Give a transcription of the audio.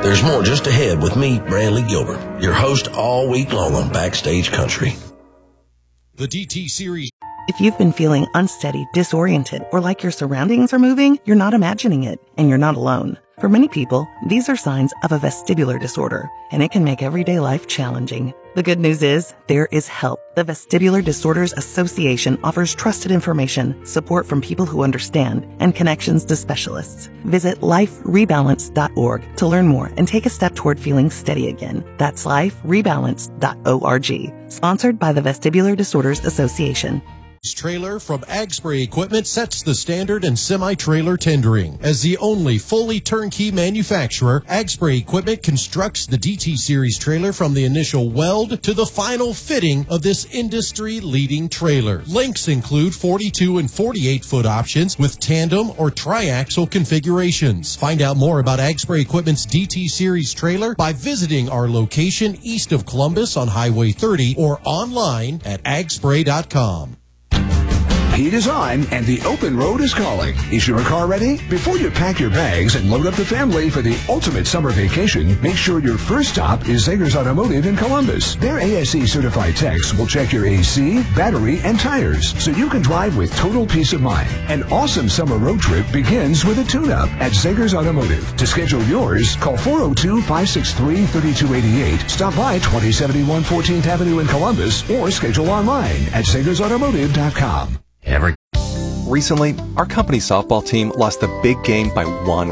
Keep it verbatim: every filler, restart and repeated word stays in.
There's more just ahead with me, Bradley Gilbert, your host all week long on Backstage Country. The D T Series. If you've been feeling unsteady, disoriented, or like your surroundings are moving, you're not imagining it, and you're not alone. For many people, these are signs of a vestibular disorder, and it can make everyday life challenging. The good news is, there is help. The Vestibular Disorders Association offers trusted information, support from people who understand, and connections to specialists. Visit life rebalance dot org to learn more and take a step toward feeling steady again. That's life rebalance dot org. Sponsored by the Vestibular Disorders Association. Trailer from Agspray Equipment sets the standard in semi-trailer tendering. As the only fully turnkey manufacturer, Agspray Equipment constructs the D T Series trailer from the initial weld to the final fitting of this industry-leading trailer. Lengths include forty-two and forty-eight foot options with tandem or triaxle configurations. Find out more about Agspray Equipment's D T Series trailer by visiting our location east of Columbus on Highway thirty or online at agspray dot com. Heat is on, and the open road is calling. Is your car ready? Before you pack your bags and load up the family for the ultimate summer vacation, make sure your first stop is Zegers Automotive in Columbus. Their A S E-certified techs will check your A C, battery, and tires, so you can drive with total peace of mind. An awesome summer road trip begins with a tune-up at Zegers Automotive. To schedule yours, call four oh two, five six three, three two eight eight, stop by twenty seventy-one fourteenth Avenue in Columbus, or schedule online at zegers automotive dot com. Ever. Recently, our company softball team lost the big game by one